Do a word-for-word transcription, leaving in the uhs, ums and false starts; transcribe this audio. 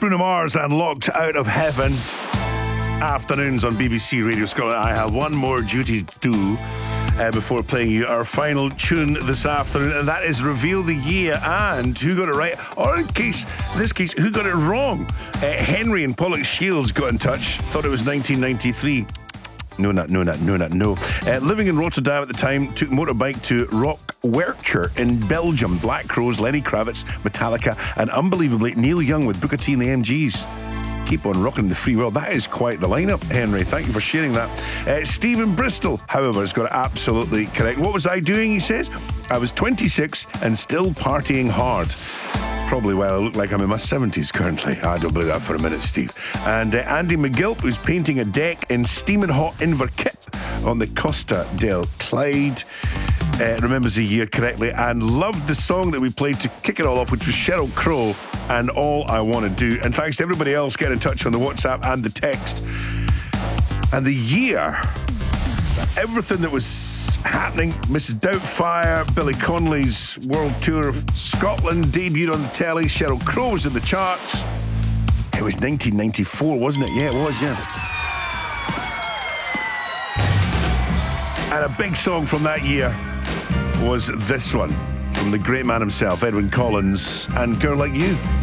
Bruno Mars and Locked Out of Heaven. Afternoons on B B C Radio Scotland. I have one more duty to do uh, before playing you our final tune this afternoon, and that is reveal the year and who got it right, or in case, in this case, who got it wrong. Uh, Henry and Pollock Shields got in touch, thought it was nineteen ninety-three. No, not, no, not, no, not, no. Uh, living in Rotterdam at the time, took motorbike to Rockwerchter in Belgium. Black Crowes, Lenny Kravitz, Metallica, and unbelievably Neil Young with Booker T and the M Gs. Keep on rocking the free world. That is quite the lineup, Henry. Thank you for sharing that. Uh, Stephen Bristol, however, has got it absolutely correct. What was I doing, he says? I was twenty-six and still partying hard. Probably why I look like I'm in my seventies currently. I don't believe that for a minute, Steve. And uh, Andy McGilp, who's painting a deck in steaming hot Inverkip on the Costa del Clyde, uh, remembers the year correctly and loved the song that we played to kick it all off, which was Sheryl Crow and All I Want to Do. And thanks to everybody else getting in touch on the WhatsApp and the text. And the year, everything that was happening, Missus Doubtfire, Billy Connolly's World Tour of Scotland debuted on the telly, Sheryl Crow was in the charts. It was nineteen ninety-four, wasn't it? Yeah, it was, yeah. And a big song from that year was this one, from the great man himself, Edwyn Collins, and Girl Like You.